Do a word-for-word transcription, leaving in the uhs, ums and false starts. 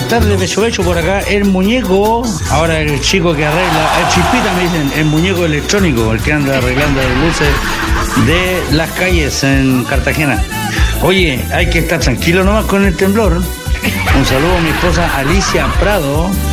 buenas tardes, Becho Becho, por acá el muñeco, ahora el chico que arregla, el Chispita me dicen, el muñeco electrónico, el que anda arreglando las luces de las calles en Cartagena. Oye, hay que estar tranquilo nomás con el temblor. Un saludo a mi esposa Alicia Prado,